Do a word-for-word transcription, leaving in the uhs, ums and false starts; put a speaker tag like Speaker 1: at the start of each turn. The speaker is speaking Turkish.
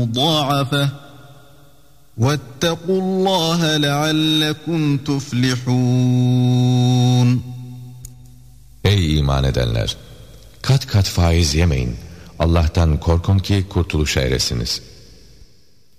Speaker 1: مضاعفة واتقوا الله لعلكم تفلحون.
Speaker 2: Ey iman edenler! Kat kat faiz yemeyin. Allah'tan korkun ki kurtuluşa eresiniz.